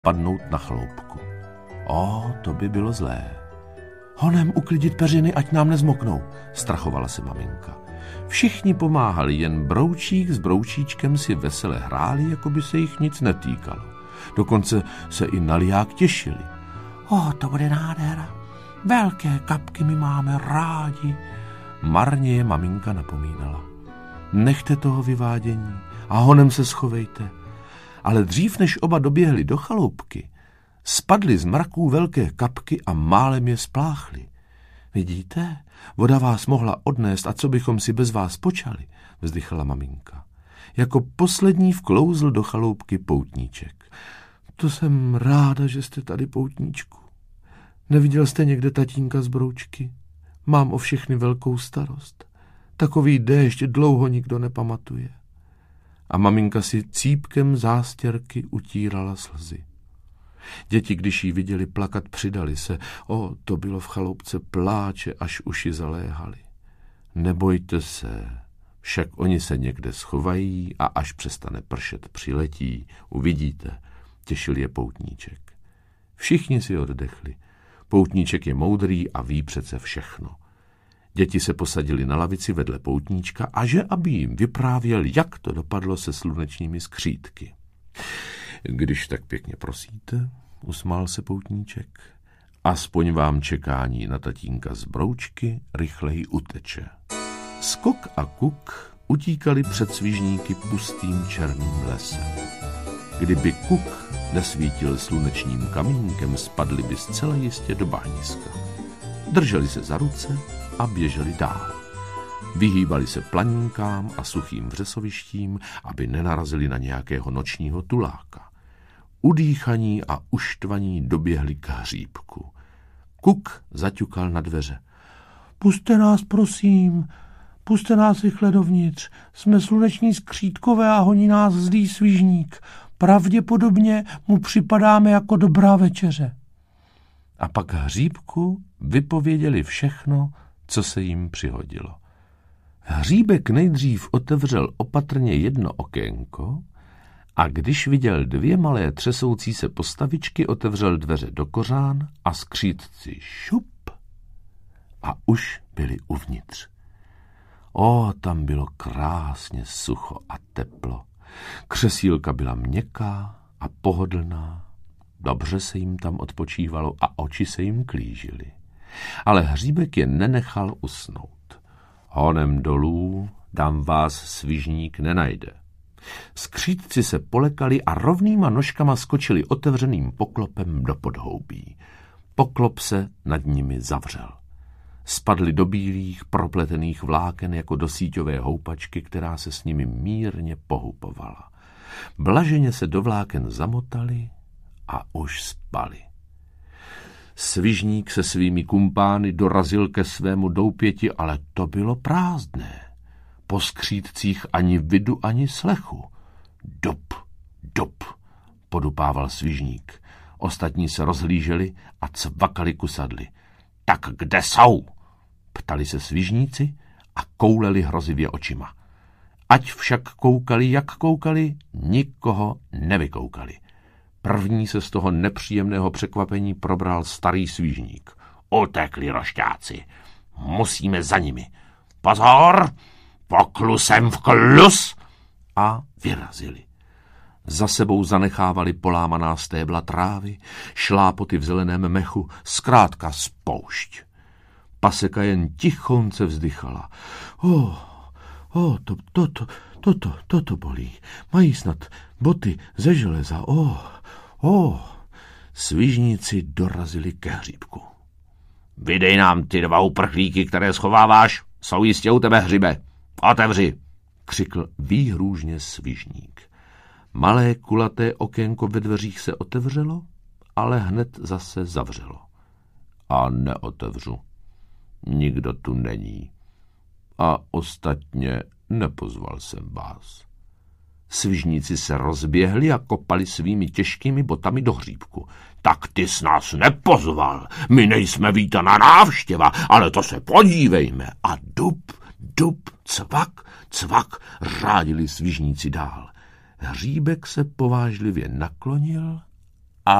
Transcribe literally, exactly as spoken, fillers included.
padnout na chloupku. O, to by bylo zlé. Honem uklidit peřiny, ať nám nezmoknou, strachovala se maminka. Všichni pomáhali, jen Broučík s Broučíčkem si vesele hráli, jako by se jich nic netýkalo. Dokonce se i na liák těšili. O, to bude nádhera. Velké kapky my máme rádi. Marně je maminka napomínala. Nechte toho vyvádění a honem se schovejte. Ale dřív, než oba doběhli do chaloupky, spadly z mraků velké kapky a málem je spláchly. Vidíte, voda vás mohla odnést a co bychom si bez vás počali, vzdychala maminka. Jako poslední vklouzl do chaloupky Poutníček. To jsem ráda, že jste tady, Poutníčku. Neviděl jste někde tatínka z Broučky? Mám o všechny velkou starost. Takový déšť dlouho nikdo nepamatuje. A maminka si cípkem zástěrky utírala slzy. Děti, když jí viděli plakat, přidali se. O, to bylo v chaloupce pláče, až uši zaléhaly. Nebojte se, však oni se někde schovají a až přestane pršet, přiletí, uvidíte, těšil je Poutníček. Všichni si oddechli. Poutníček je moudrý a ví přece všechno. Děti se posadili na lavici vedle Poutníčka a že aby jim vyprávěl, jak to dopadlo se slunečními skřítky. Když tak pěkně prosíte, usmál se Poutníček, aspoň vám čekání na tatínka z Broučky rychleji uteče. Skok a Kuk utíkali před svižníky pustým černým lesem. Kdyby Kuk nesvítil slunečním kamínkem, spadli by zcela jistě do bahniska. Drželi se za ruce a běželi dál. Vyhýbali se planinkám a suchým vřesovištím, aby nenarazili na nějakého nočního tuláka. Udýchaní a uštvaní doběhli k hříbku. Kuk zaťukal na dveře. Puste nás, prosím, puste nás rychle dovnitř. Jsme sluneční skřítkové a honí nás zlý svižník. Pravděpodobně mu připadáme jako dobrá večeře. A pak hříbku vypověděli všechno, co se jim přihodilo. Hříbek nejdřív otevřel opatrně jedno okénko a když viděl dvě malé třesoucí se postavičky, otevřel dveře do kořán a skřítci šup a už byli uvnitř. O, tam bylo krásně sucho a teplo. Křesílka byla měkká a pohodlná. Dobře se jim tam odpočívalo a oči se jim klížily. Ale hříbek je nenechal usnout. Honem dolů, tam vás svižník nenajde. Skřítci se polekali a rovnýma nožkama skočili otevřeným poklopem do podhoubí. Poklop se nad nimi zavřel. Spadli do bílých, propletených vláken jako do síťové houpačky, která se s nimi mírně pohupovala. Blaženě se do vláken zamotali a už spali. Svižník se svými kumpány dorazil ke svému doupěti, ale to bylo prázdné. Po skřítcích ani vidu, ani slechu. Dup, dup, podupával svižník. Ostatní se rozhlíželi a cvakali kusadly. Tak kde jsou? Ptali se svižníci a kouleli hrozivě očima. Ať však koukali, jak koukali, nikoho nevykoukali. První se z toho nepříjemného překvapení probral starý svížník. Utekli rošťáci. Musíme za nimi. Pozor! Poklusem vklus! A vyrazili. Za sebou zanechávali polámaná stébla trávy, šlápoty v zeleném mechu, zkrátka spoušť. Paseka jen tichonce vzdychala. Oh, oh, to, to, to, to, to, to, to bolí. Mají snad boty ze železa. Oh, oh. Svižníci dorazili ke hříbku. Vydej nám ty dva uprchlíky, které schováváš. Jsou jistě u tebe, hřibe. Otevři, křikl výhrůžně svižník. Malé kulaté okénko ve dveřích se otevřelo, ale hned zase zavřelo. A neotevřu. Nikdo tu není. A ostatně nepozval jsem vás. Svižníci se rozběhli a kopali svými těžkými botami do hříbku. Tak ty jsi nás nepozval. My nejsme vítaná návštěva, ale to se podívejme. A dup, dup, cvak, cvak, řádili svižníci dál. Hříbek se povážlivě naklonil